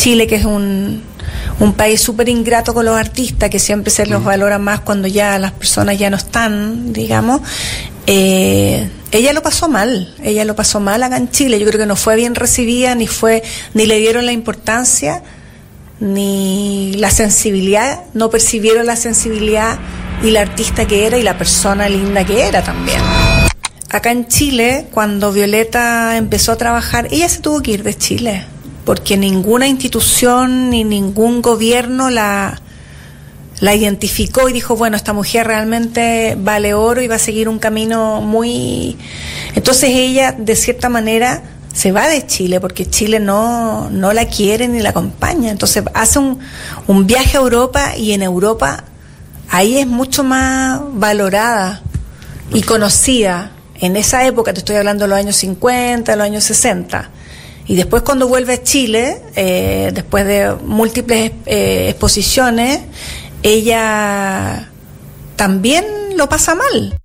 Chile, que es un país súper ingrato con los artistas, que siempre se los valora más cuando ya las personas ya no están, digamos. Ella lo pasó mal acá en Chile. Yo creo que no fue bien recibida, ni le dieron la importancia, ni la sensibilidad, no percibieron la sensibilidad y la artista que era y la persona linda que era también. Acá en Chile, cuando Violeta empezó a trabajar, ella se tuvo que ir de Chile, porque ninguna institución ni ningún gobierno la identificó y dijo, bueno, esta mujer realmente vale oro y va a seguir un camino muy... Entonces ella, de cierta manera, se va de Chile, porque Chile no la quiere ni la acompaña. Entonces hace un viaje a Europa, y en Europa ahí es mucho más valorada y conocida. En esa época, te estoy hablando de los años 50, los años 60. Y después, cuando vuelve a Chile, después de múltiples exposiciones, ella también lo pasa mal.